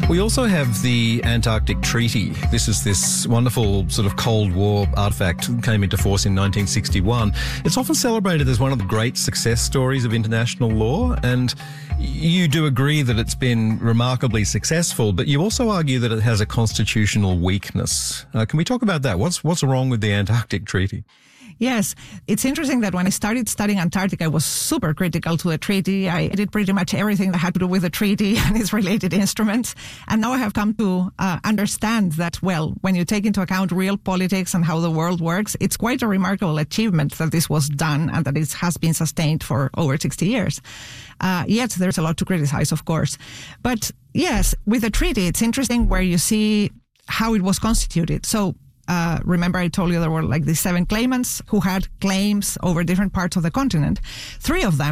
We also have the Antarctic Treaty. This is this wonderful sort of Cold War artefact that came into force in 1961. It's often celebrated as one of the great success stories of international law, and you do agree that it's been remarkably successful, but you also argue that it has a constitutional weakness. Can we talk about that? What's wrong with the Antarctic Treaty? Yes, it's interesting that when I started studying Antarctica, I was super critical to the treaty. I did pretty much everything that had to do with the treaty and its related instruments. And now I have come to understand that, well, when you take into account real politics and how the world works, it's quite a remarkable achievement that this was done and that it has been sustained for over 60 years. Yet there's a lot to criticize, of course. But yes, with the treaty, it's interesting where you see how it was constituted. So remember I told you there were like these 7 claimants who had claims over different parts of the continent. 3 of them